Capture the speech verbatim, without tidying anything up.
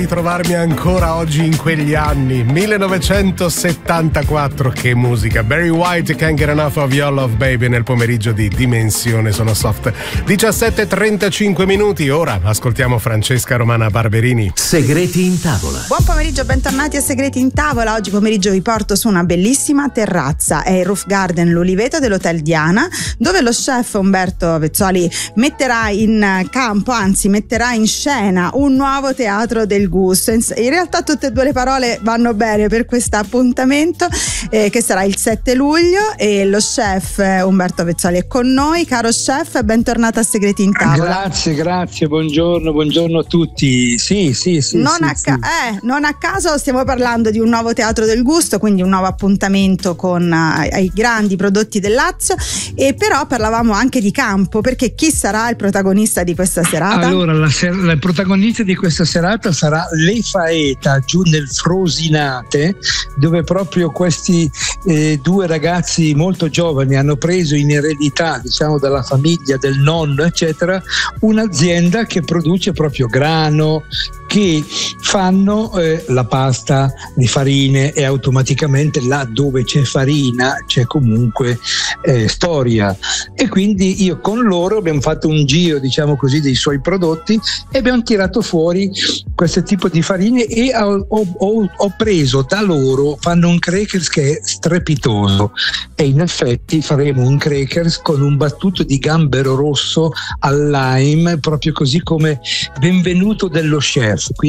Trovarmi ancora oggi in quegli anni millenovecentosettantaquattro. Che musica! Barry White, Can't Get Enough of Your Love Baby nel pomeriggio di Dimensione Sono Soft. diciassette e trentacinque minuti. Ora ascoltiamo Francesca Romana Barberini. Segreti in tavola. Buon pomeriggio, bentornati a Segreti in tavola. Oggi pomeriggio vi porto su una bellissima terrazza. È il Roof Garden L'Uliveto dell'Hotel Diana, dove lo chef Umberto Vezzoli metterà in campo, anzi metterà in scena un nuovo teatro del gusto. In realtà tutte e due le parole vanno bene per questo appuntamento eh, che sarà il sette luglio, e lo chef Umberto Vezzoli è con noi. Caro chef, bentornato a Segreti in tavola. Grazie, grazie, buongiorno, buongiorno a tutti. Sì, sì, sì. Non, sì, a, ca- sì. Eh, non a caso stiamo parlando di un nuovo teatro del gusto, quindi un nuovo appuntamento con uh, i grandi prodotti del Lazio, e però parlavamo anche di campo, perché chi sarà il protagonista di questa serata? Allora, la, ser- la protagonista di questa serata sarà Le Faeta, giù nel Frosinate, dove proprio questi eh, due ragazzi molto giovani hanno preso in eredità, diciamo, dalla famiglia, del nonno eccetera, un'azienda che produce proprio grano, che fanno eh, la pasta di farine, e automaticamente là dove c'è farina c'è comunque eh, storia, e quindi io con loro abbiamo fatto un giro, diciamo così, dei suoi prodotti e abbiamo tirato fuori questo tipo di farine, e ho, ho, ho preso da loro, fanno un crackers che è strepitoso, e in effetti faremo un crackers con un battuto di gambero rosso al lime, proprio così come benvenuto dello chef. Quindi